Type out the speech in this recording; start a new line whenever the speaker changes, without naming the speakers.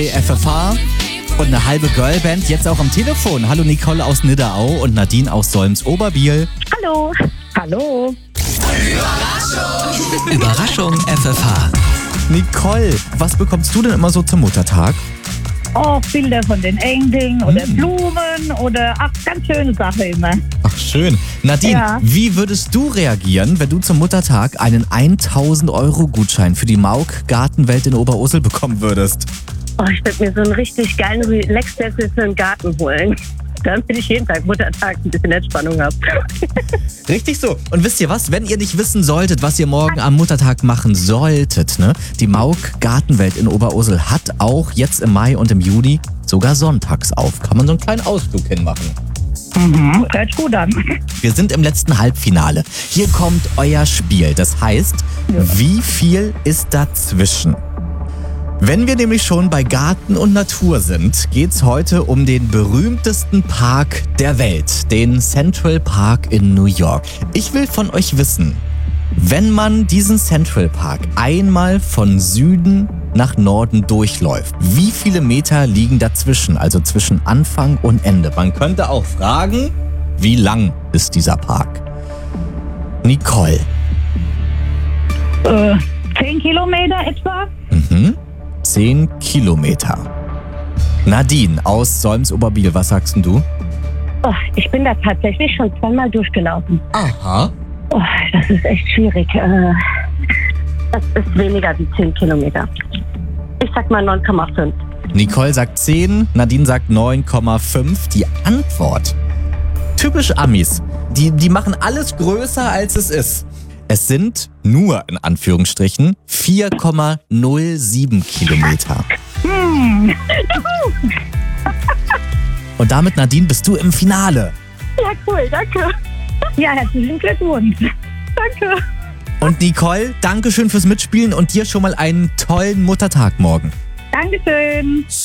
FFH und eine halbe Girlband jetzt auch am Telefon. Hallo Nicole aus Nidderau und Nadine aus Solms-Oberbiel.
Hallo. Hallo.
Überraschung FFH.
Nicole, was bekommst du denn immer so zum Muttertag?
Oh, Bilder von den Enkeln oder Blumen oder ganz schöne Sachen immer.
Ach schön. Nadine,
Ja.
wie würdest du reagieren, wenn du zum Muttertag einen 1.000-Euro-Gutschein für die Mauk Gartenwelt in Oberursel bekommen würdest?
Oh, ich würde mir so einen richtig geilen Relax-Sessel für den Garten holen. Damit ich jeden Tag Muttertag ein bisschen Entspannung habe.
Richtig so. Und wisst ihr was? Wenn ihr nicht wissen solltet, was ihr morgen am Muttertag machen solltet, ne? Die Mauk Gartenwelt in Oberursel hat auch jetzt im Mai und im Juni sogar sonntags auf. Kann man so einen kleinen Ausflug hinmachen.
Hört sich gut an.
Wir sind im letzten Halbfinale. Hier kommt euer Spiel. Das heißt, wie viel ist dazwischen? Wenn wir nämlich schon bei Garten und Natur sind, geht's heute um den berühmtesten Park der Welt, den Central Park in New York. Ich will von euch wissen, wenn man diesen Central Park einmal von Süden nach Norden durchläuft, wie viele Meter liegen dazwischen, also zwischen Anfang und Ende? Man könnte auch fragen, wie lang ist dieser Park? Nicole.
10 Kilometer etwa?
10 Kilometer. Nadine aus Solms-Oberbiel, was sagst denn du?
Oh, ich bin da tatsächlich schon zweimal durchgelaufen.
Aha.
Oh, das ist echt schwierig. Das ist weniger wie 10 Kilometer. Ich sag mal 9,5.
Nicole sagt 10, Nadine sagt 9,5. Die Antwort. Typisch Amis. Die machen alles größer, als es ist. Es sind nur, in Anführungsstrichen, 4,07 Kilometer. Und damit, Nadine, bist du im Finale.
Ja, cool, danke.
Ja, herzlichen Glückwunsch.
Danke.
Und Nicole, danke schön fürs Mitspielen und dir schon mal einen tollen Muttertag morgen.
Dankeschön.